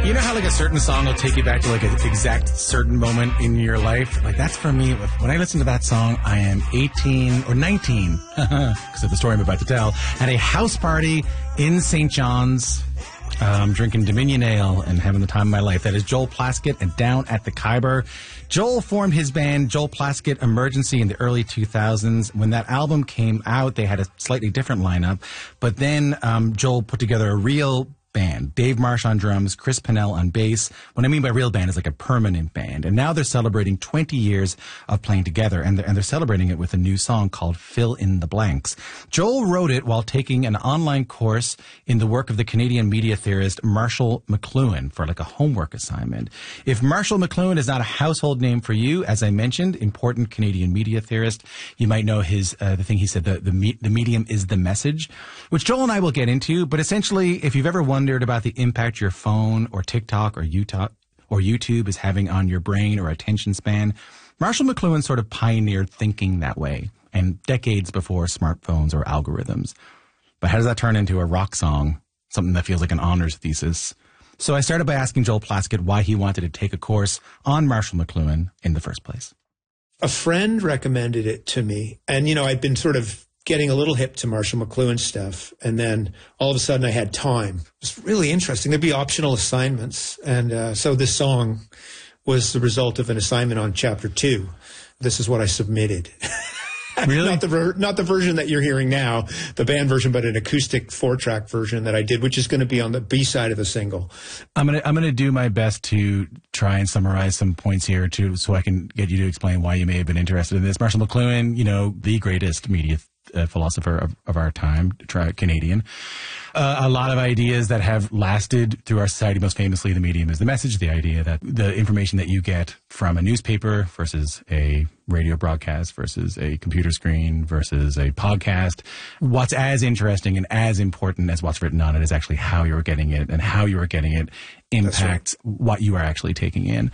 You know how like a certain song will take you back to like an exact certain moment in your life? Like that's for me. When I listen to that song, I am 18 or 19, because of the story I'm about to tell, at a house party in St. John's, drinking Dominion Ale and having the time of my life. That is Joel Plaskett and Down at the Khyber. Joel formed his band, Joel Plaskett Emergency, in the early 2000s. When that album came out, they had a slightly different lineup. But then Joel put together a real band. Dave Marsh on drums, Chris Pennell on bass. What I mean by real band is like a permanent band. And now they're celebrating 20 years of playing together, and they're celebrating it with a new song called Fill in the Blanks. Joel wrote it while taking an online course in the work of the Canadian media theorist Marshall McLuhan for like a homework assignment. If Marshall McLuhan is not a household name for you, as I mentioned, important Canadian media theorist, you might know his the thing he said, the medium is the message, which Joel and I will get into. But essentially, if you've ever wondered about the impact your phone or TikTok or YouTube is having on your brain or attention span, Marshall McLuhan sort of pioneered thinking that way, and decades before smartphones or algorithms. But how does that turn into a rock song, something that feels like an honors thesis? So I started by asking Joel Plaskett why he wanted to take a course on Marshall McLuhan in the first place. A friend recommended it to me, and I'd been sort of getting a little hip to Marshall McLuhan stuff. And then all of a sudden I had time. It was really interesting. There'd be optional assignments. And so this song was the result of an assignment on chapter 2. This is what I submitted. Really? Not the version that you're hearing now, the band version, but an acoustic 4-track version that I did, which is going to be on the B-side of the single. I'm gonna do my best to try and summarize some points here too, so I can get you to explain why you may have been interested in this. Marshall McLuhan, the greatest media philosopher of our time, Canadian. A lot of ideas that have lasted through our society, most famously the medium is the message, the idea that the information that you get from a newspaper versus a radio broadcast versus a computer screen versus a podcast, what's as interesting and as important as what's written on it is actually how you're getting it, and how you are getting it impacts what you are actually taking in.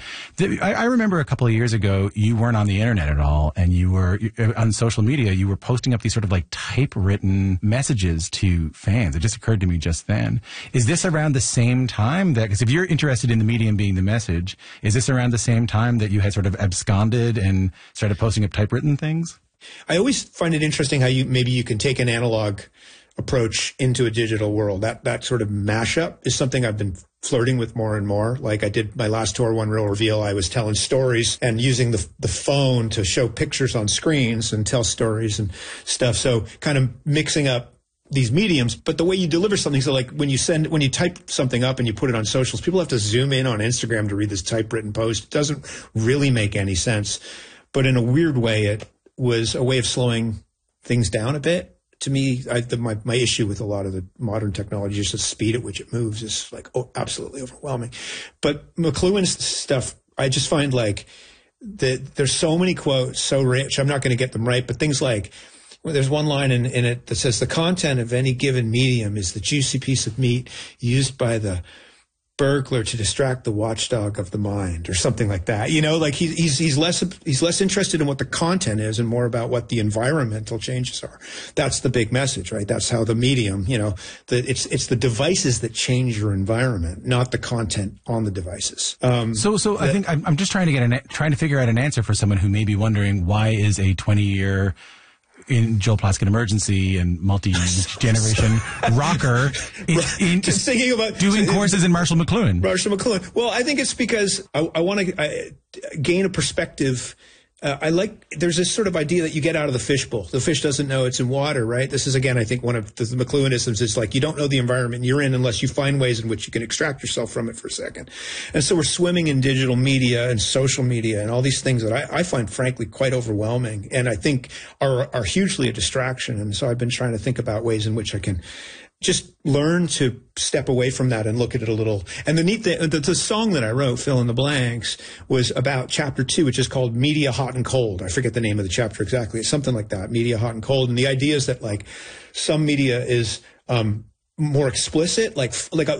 I remember a couple of years ago, you weren't on the internet at all, and you were on social media, you were posting up these sort of like typewritten messages to fans. It just occurred to me just then. Is this around the same time that, because if you're interested in the medium being the message, is this around the same time that you had sort of absconded and started posting up typewritten things? I always find it interesting how maybe you can take an analog approach into a digital world. That sort of mashup is something I've been flirting with more and more. Like I did my last tour, One Real Reveal, I was telling stories and using the phone to show pictures on screens and tell stories and stuff. So kind of mixing up these mediums, but the way you deliver something. So like when you type something up and you put it on socials, people have to zoom in on Instagram to read this typewritten post. It doesn't really make any sense. But in a weird way, it was a way of slowing things down a bit. To me, my issue with a lot of the modern technology is the speed at which it moves is like, absolutely overwhelming. But McLuhan's stuff, I just find like there's so many quotes, so rich. I'm not going to get them right, but things like, there's one line in it that says, the content of any given medium is the juicy piece of meat used by the burglar to distract the watchdog of the mind, or something like that. Like he's less interested in what the content is and more about what the environmental changes are. That's the big message, right? That's how the medium, it's the devices that change your environment, not the content on the devices. So I think I'm just trying to figure out an answer for someone who may be wondering, why is a 20-year in Joel Plaskett Emergency and multi-generation rocker just thinking about doing courses in Marshall McLuhan. Well, I think it's because I want to gain a perspective. There's this sort of idea that you get out of the fishbowl. The fish doesn't know it's in water, right? This is, again, I think one of the McLuhanisms is like, you don't know the environment you're in unless you find ways in which you can extract yourself from it for a second. And so we're swimming in digital media and social media and all these things that I find, frankly, quite overwhelming, and I think are hugely a distraction. And so I've been trying to think about ways in which I can just learn to step away from that and look at it a little. And the song that I wrote, Fill in the Blanks, was about chapter 2, which is called Media Hot and Cold. I forget the name of the chapter exactly. It's something like that, Media Hot and Cold. And the idea is that like some media is more explicit, like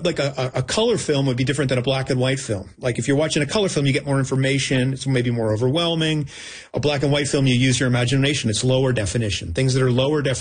a color film would be different than a black and white film. Like if you're watching a color film, you get more information. It's maybe more overwhelming. A black and white film, you use your imagination. It's lower definition. Things that are lower definition